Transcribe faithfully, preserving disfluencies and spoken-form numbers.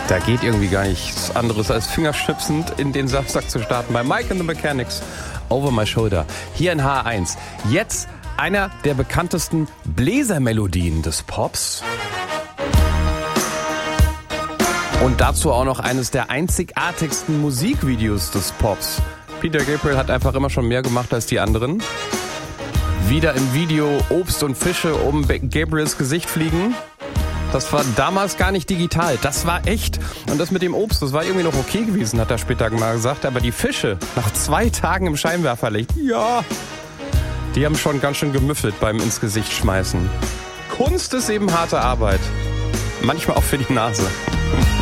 Da geht irgendwie gar nichts anderes als fingerschnipsend in den Samstag zu starten bei Mike and the Mechanics, Over My Shoulder, hier in H eins. Jetzt einer der bekanntesten Bläsermelodien des Pops. Und dazu auch noch eines der einzigartigsten Musikvideos des Pops. Peter Gabriel hat einfach immer schon mehr gemacht als die anderen. Wieder im Video Obst und Fische um Gabriels Gesicht fliegen. Das war damals gar nicht digital, das war echt. Und das mit dem Obst, das war irgendwie noch okay gewesen, hat er später mal gesagt. Aber die Fische, nach zwei Tagen im Scheinwerferlicht, ja, die haben schon ganz schön gemüffelt beim ins Gesicht schmeißen. Kunst ist eben harte Arbeit. Manchmal auch für die Nase.